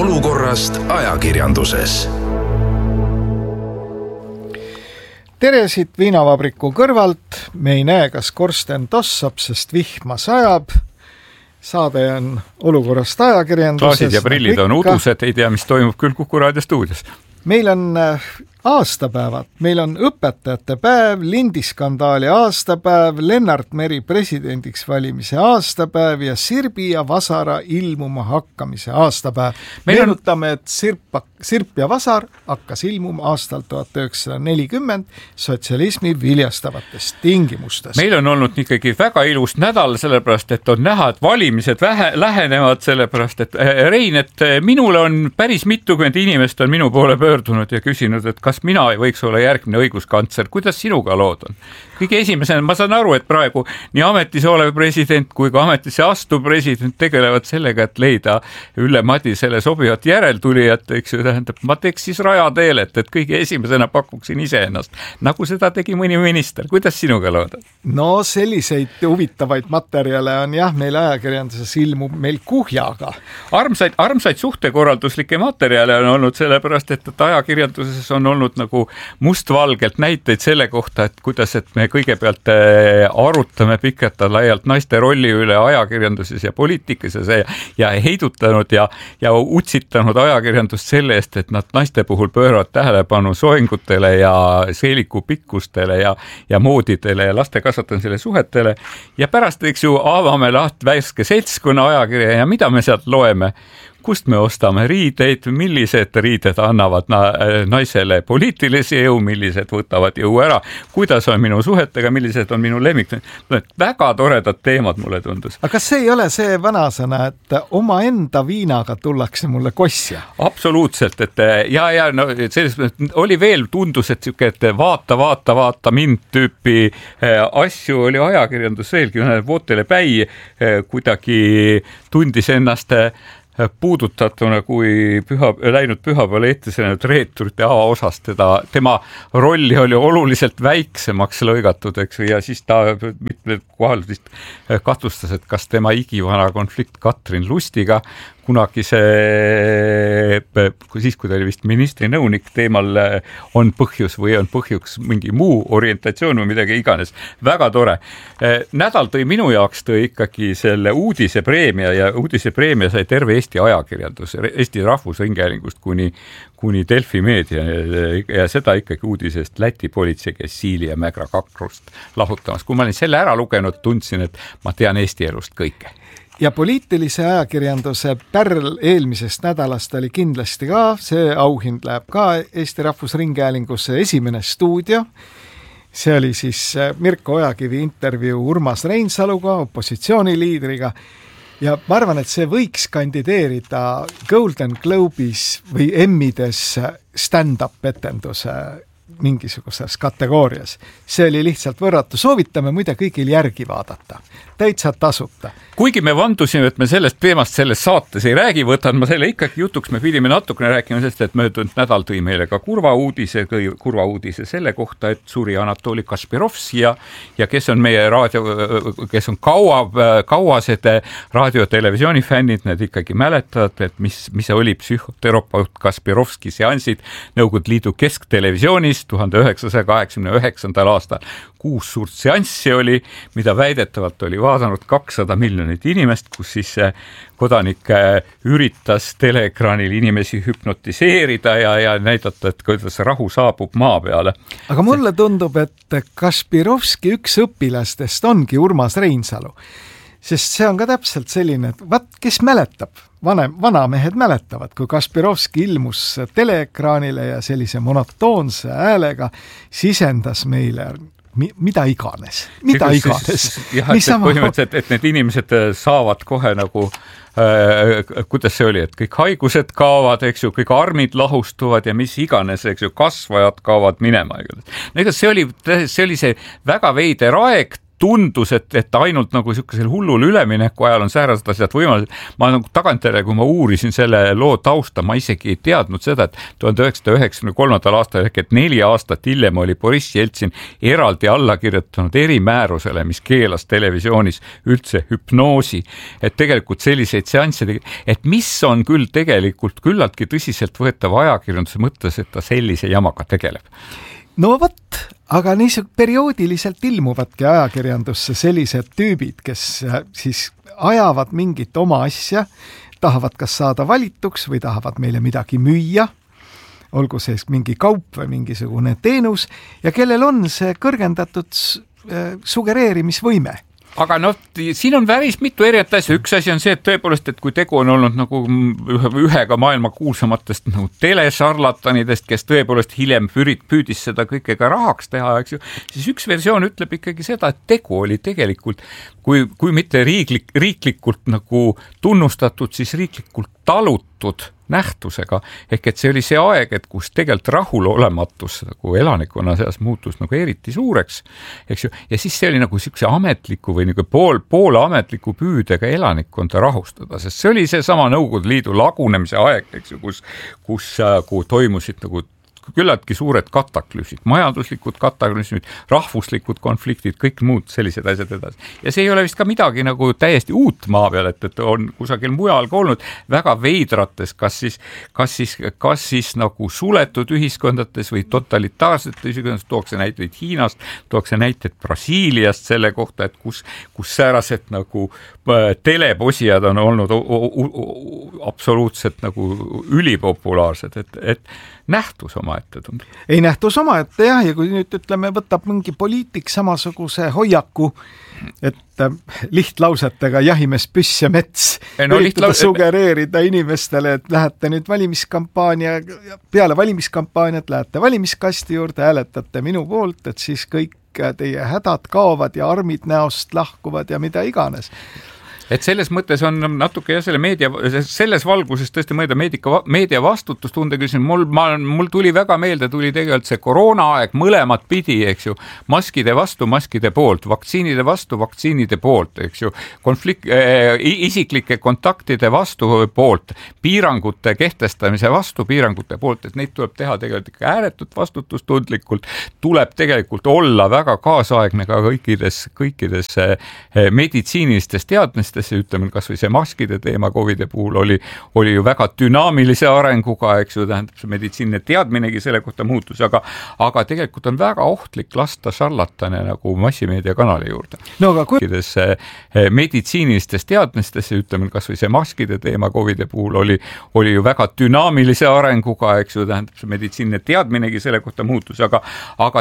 olukorrast ajakirjanduses. Tere siit viinavabriku kõrvalt. Me ei näe, kas korsten tossab, sest vihma sajab. Saade on olukorrast ajakirjanduses. Klaasid ja prillid on udused, ei tea, mis toimub küll Kuku Raadio stuudios. Meil on aastapäevad. Meil on õpetajate päev, lindiskandaali aastapäev, Lennart Meri presidendiks valimise aastapäev ja Sirbi ja Vasara ilmuma hakkamise aastapäev. Meenutame, et Sirp ja Vasar hakkas ilmuma aastal 1940 sotsialismi viljastavates tingimustes. Meil on olnud ikkagi väga ilus nädal, sellepärast, et on näha, et valimised lähenevad, sellepärast, et Rein, et minule on päris mitukümmend inimest on minu poole pöördunud ja küsinud, et kas mina ei võiks olla järgmine õiguskantsler. Kuidas sinuga lood on? Kõige esimesena, ma saan aru, et praegu nii ametis olev president kui ka ametisse astuv president tegelevad sellega, et leida Ülle Madisele sobivat järeltulijat, eks ju, tähendab, ma teeks siis rajateel, et kõige esimesena pakuksin iseennast, nagu seda tegi mõni minister. Kuidas sinuga lood on? No selliseid huvitavaid materjale on jah, meil ajakirjanduses ilmub meil kuhjaga. Armsaid suhtekorralduslikke materjale on olnud sellepärast, et ajakirjanduses on olnud nagu mustvalgelt näiteid selle kohta, et kuidas, et me kõigepealt arutame pikalt laialt naiste rolli üle ajakirjanduses ja poliitikuses ja heidutanud ja utsitanud ajakirjandust selle eest, et nad naiste puhul pööravad tähelepanu soengutele ja seeliku pikkustele ja moodidele ja laste kasvatamisele suhetele ja pärast, eks ju, avame värske seltskonna ajakirja ja mida me sealt loeme? Kust me ostame riideid, millised riided annavad naisele poliitilise jõu, millised võtavad jõu ära, kuidas on minu suhetega, millised on minu lemmik. Väga toredad teemad mulle tundus. Aga kas see ei ole see vanasõna, et oma enda viinaga tullakse mulle kosja? Absoluutselt, et no, oli veel tundus, et vaata mind tüüpi asju oli ajakirjandus veelgi, Vootele Päi kuidagi tundis ennast puudutatuna, kui läinud pühapäeval eetris läinud reeturite avaosast tema rolli oli oluliselt väiksemaks lõigatud, eks, ja siis ta mitmel kohal vist kahtlustas, et kas tema igivana konflikt Katrin Lustiga kunagi siis, kui ta oli vist ministri nõunik, teemal on põhjus või on põhjuks mingi muu orientatsioon või midagi iganes. Väga tore. Nädal minu jaoks tõi ikkagi selle uudisepreemia ja uudisepreemia sai terve Eesti ajakirjandus, Eesti Rahvusringhäälingust kuni Delfi meedia ja seda ikkagi uudisest Läti politsei käis Siili ja Mägra kakrust lahutamas. Kui ma olin selle ära lugenud, tundsin, et ma tean Eesti elust kõike. Ja poliitilise ajakirjanduse pärl eelmisest nädalast oli kindlasti ka, see auhind läheb ka Eesti Rahvusringhäälingusse, esimene stuudio. See oli siis Mirko Ojakivi intervjuu Urmas Reinsaluga, opositsiooniliidriga. Ja ma arvan, et see võiks kandideerida Golden Globe'is või Emmides stand-up etenduse mingisuguses kategoorias. See oli lihtsalt võrratu. Soovitame muide kõigil järgi vaadata. Täitsa tasuta. Kuigi me vandusime, et me sellest teemast selles saates ei räägi, võtan ma selle ikkagi jutuks, me pidime natukene rääkima sellest, et möödunud nädal tõi meile ka kurva uudise selle kohta, et suri Anatoli Kaspirovski ja kes on meie kes on kauased raadio- ja televisioonifännid, need ikkagi mäletavad, et mis oli psühhoterapeut Kaspirovski seansid Nõukogude Liidu kesktelevisioonist 1989. aastal. 6 suurt seanssi oli, mida väidetavalt oli vaadanud 200 miljonit inimest, kus siis kodanik üritas teleekraanil inimesi hüpnotiseerida ja näidata, et kuidas rahu saabub maa peale. Aga mulle tundub, et Kaspirovski üks õpilastest ongi Urmas Reinsalu. Sest see on ka täpselt selline, et kes mäletab? Vanamehed mäletavad, kui Kaspirovski ilmus teleekraanile ja sellise monotoonse häälega sisendas meile mida iganes. Põhimõtteliselt, et need inimesed saavad kohe nagu kuidas see oli, et kõik haigused kaovad, eks ju, kõik armid lahustuvad ja mis iganes, eks ju, kasvajad kaovad minema. See oli see väga veider aeg, tundus, et ainult nagu sellisel hullul ülemineku ajal on säärased asjad võimalused. Ma nagu tagantjärele, kui ma uurisin selle loo tausta, ma isegi ei teadnud seda, et 1993. aastal ehk et 4 aastat hiljem oli Boriss Jeltsin eraldi alla kirjutanud erimäärusele, mis keelas televisioonis üldse hüpnoosi. Et tegelikult selliseid seansse, et mis on küll tegelikult küllaltki tõsiselt võetav ajakirjanduse mõttes, et ta sellise jamaga tegeleb. No vot, aga perioodiliselt ilmuvadki ajakirjandusse sellised tüübid, kes siis ajavad mingit oma asja, tahavad kas saada valituks või tahavad meile midagi müüa, olgu sees mingi kaup või mingisugune teenus ja kellel on see kõrgendatud sugereerimisvõime. Aga siin on päris mitu erinevat asja. Üks asi on see, et tõepoolest, et kui tegu on olnud nagu ühega maailma kuulsamatest nagu telesarlatanidest, kes tõepoolest hiljem püüdis seda kõike ka rahaks teha, eks ju, siis üks versioon ütleb ikkagi seda, et tegu oli tegelikult, kui mitte riiklikult nagu tunnustatud, siis riiklikult talutud nähtusega, ehk et see oli see aeg, et kus tegelikult rahulolematus nagu elanikkonna seas muutus nagu eriti suureks, eks ju, ja siis see oli nagu siukse ametliku või nagu poole ametliku püüdega elanikkonda rahustada, sest see oli see sama Nõukogude Liidu lagunemise aeg, eks ju, kus toimusid nagu küllaltki suured kataklüsid, majanduslikud kataklüsid, rahvuslikud konfliktid, kõik muud sellised asjad edasi. Ja see ei ole vist ka midagi nagu täiesti uut maa peal, et on kusagil mujal ka olnud väga veidrates, kas siis nagu suletud ühiskondades või totalitaarsetes ühiskondades, tuuakse näiteid Hiinast, tuuakse näiteid Brasiiliast selle kohta, et kus säärased nagu teleposijad on olnud absoluutselt nagu ülipopulaarsed, et nähtus omaette tundub. Ei nähtus omaette jah, ja kui nüüd ütleme, võtab mingi poliitik samasuguse hoiaku, et lihtlausetega jahimees, püss ja mets üritada sugereerida inimestele, et lähete nüüd peale valimiskampaaniat lähete valimiskasti juurde, hääletate minu poolt, et siis kõik teie hädad kaovad ja armid näost lahkuvad ja mida iganes. Et selles mõttes on natuke jah, selles valguses tõesti mõelda meedia vastutustunde küsimus. Mul tuli väga meelde, tuli tegelikult see koroonaaeg mõlemad pidi, eks ju, maskide vastu, maskide poolt, vaktsiinide vastu, vaktsiinide poolt, eks ju, isiklike kontaktide vastu poolt, piirangute kehtestamise vastu piirangute poolt, et neid tuleb teha tegelikult ikka ääretult vastutustundlikult, tuleb tegelikult olla väga kaasaegne ka kõikides meditsiinilistes teadmistes, ütleme, kas või see maskide teema COVID-i puhul oli ju väga dünaamilise arenguga, eks ju, tähendab see meditsiinne teadminegi selle kohta muutus, aga tegelikult on väga ohtlik lasta šarlatane nagu massimeediakanali juurde. No aga meditsiinilistes teadmistes, ütleme, kas või see maskide teema COVID-i puhul oli ju väga dünaamilise arenguga, eks ju, tähendab see meditsiinne teadminegi selle kohta muutus, aga